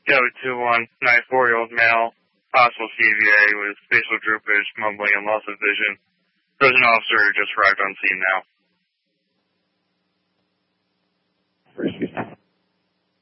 Yo, 2-1, 94-year-old male, possible CVA with facial droopage, mumbling, and loss of vision. There's an officer who just arrived on scene now.